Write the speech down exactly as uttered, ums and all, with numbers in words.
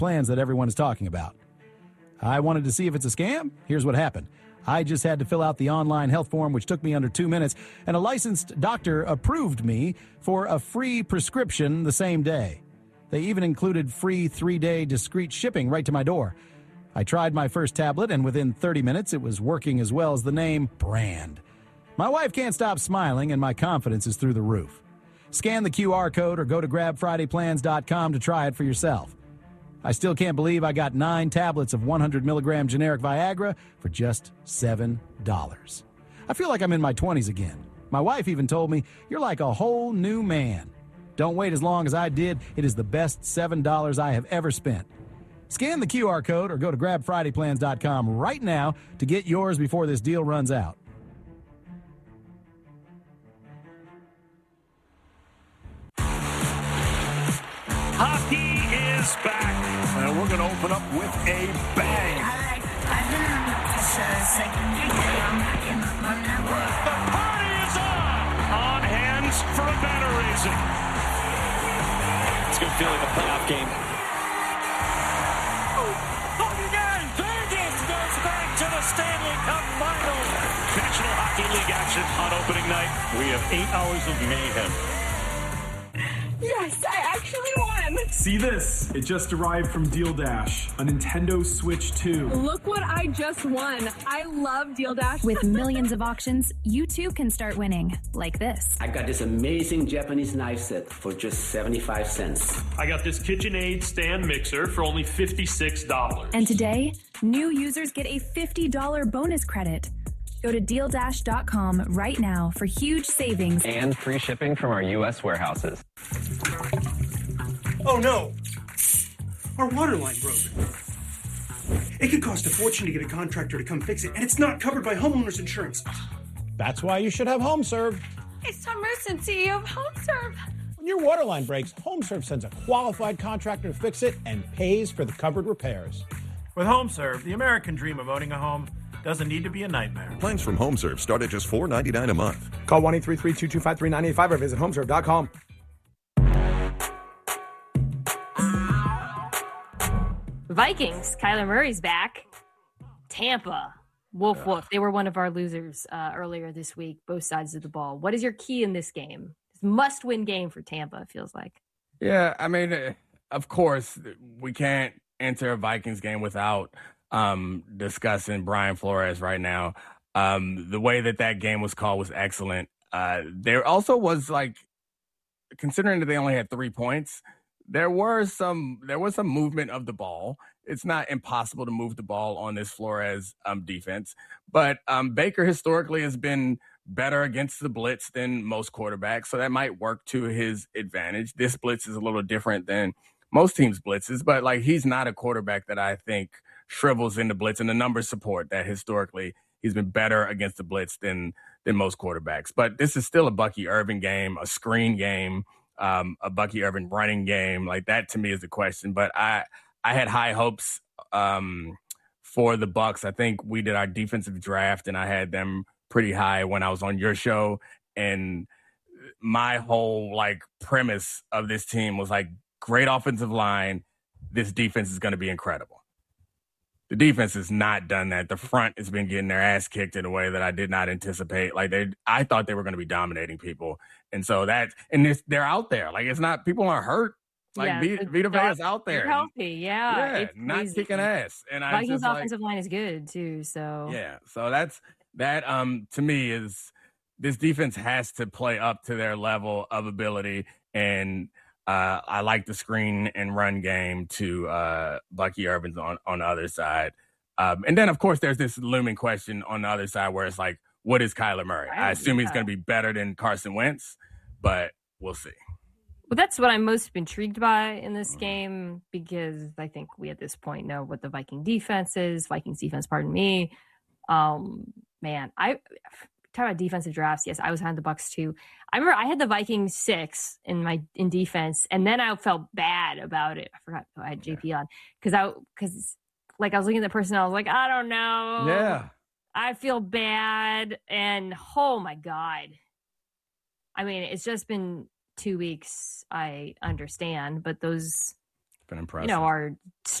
plans that everyone is talking about. I wanted to see if it's a scam. Here's what happened. I just had to fill out the online health form, which took me under two minutes, and a licensed doctor approved me for a free prescription the same day. They even included free three-day discreet shipping right to my door. I tried my first tablet, and within thirty minutes, it was working as well as the name Brand. My wife can't stop smiling, and my confidence is through the roof. Scan the Q R code or go to grab friday plans dot com to try it for yourself. I still can't believe I got nine tablets of one hundred milligram generic Viagra for just seven dollars. I feel like I'm in my twenties again. My wife even told me, "You're like a whole new man." Don't wait as long as I did. It is the best seven dollars I have ever spent. Scan the Q R code or go to grab friday plans dot com right now to get yours before this deal runs out. Hockey is back, and we're going to open up with a bang. I've been on this uh, second day. I'm back in my network. The party is on! On hands for a banner raising. It's a good feeling, a playoff game. Hockey game! Vegas goes back to the Stanley Cup Finals. National Hockey League action on opening night. We have eight hours of mayhem. Yes, I actually won! See this? It just arrived from Deal Dash, a Nintendo Switch two. Look what I just won. I love Deal Dash. With millions of auctions, you too can start winning, like this. I got this amazing Japanese knife set for just seventy-five cents. I got this KitchenAid stand mixer for only fifty-six dollars. And today, new users get a fifty dollars bonus credit. Go to deal dash dot com right now for huge savings and free shipping from our U S warehouses. Oh no! Our water line broke. It could cost a fortune to get a contractor to come fix it, and it's not covered by homeowners insurance. That's why you should have HomeServe. It's Tom Rusin, C E O of HomeServe. When your water line breaks, HomeServe sends a qualified contractor to fix it and pays for the covered repairs. With HomeServe, the American dream of owning a home doesn't need to be a nightmare. Plans from HomeServe start at just four dollars and ninety-nine cents a month. Call one eight three three, two two five, three nine eight five or visit homeserve dot com. Vikings, Kyler Murray's back. Tampa, woof woof. They were one of our losers uh, earlier this week, both sides of the ball. What is your key in this game? It's a must-win game for Tampa, it feels like. Yeah, I mean, of course, we can't enter a Vikings game without um, discussing Brian Flores right now. Um, the way that that game was called was excellent. Uh, there also was, like, considering that they only had three points, there were some there was some movement of the ball. It's not impossible to move the ball on this Flores um, defense, but um, Baker historically has been better against the blitz than most quarterbacks, so that might work to his advantage. This blitz is a little different than most teams' blitzes, but like he's not a quarterback that I think shrivels in the blitz, and the numbers support that historically he's been better against the blitz than than most quarterbacks. But this is still a Bucky Irving game, a screen game, um, a Bucky Irving running game. Like that to me is the question. But I I had high hopes um, for the Bucs. I think we did our defensive draft, and I had them pretty high when I was on your show. And my whole like premise of this team was like great offensive line. This defense is going to be incredible. The defense has not done that. The front has been getting their ass kicked in a way that I did not anticipate. Like they, I thought they were going to be dominating people, and so that, and this, they're out there. Like it's not people aren't hurt. Like yeah, Vita, Vita Vea is out there, they're healthy. Yeah, yeah, it's not crazy. kicking ass. And I Vikings just like, offensive line is good too. So yeah, so that's that. Um, to me is this defense has to play up to their level of ability, and uh, I like the screen and run game to uh, Bucky Irving on on the other side. Um, and then, of course, there's this looming question on the other side where it's like, what is Kyler Murray? Right, I assume yeah. he's going to be better than Carson Wentz, but we'll see. Well, that's what I'm most intrigued by in this game because I think we at this point know what the Viking defense is. Vikings defense, pardon me. Um, man, I talk about defensive drafts. Yes, I was on the Bucs too. I remember I had the Vikings six in my in defense, and then I felt bad about it. I forgot I had J P on because I because. Like, I was looking at the person, I was like, I don't know. Yeah. I feel bad. And, oh, my God. I mean, it's just been two weeks, I understand. But those been impressive. You know, our